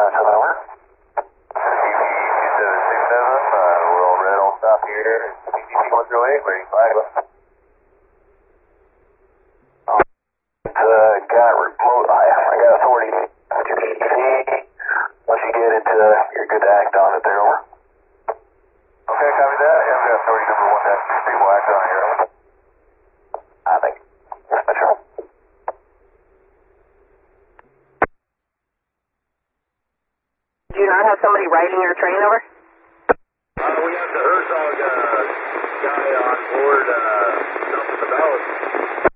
7 over. We're all red on stop here. CCP 108, ready 5. Got remote. I got authority to EC. Once you get it, you're good to act on it there, over. Okay, copy that. Yeah, we got authority number 1-3 will act on it here, over. I think. Yes, Metro. Do you not have somebody riding your train, over? We have the Herzog guy on board, something about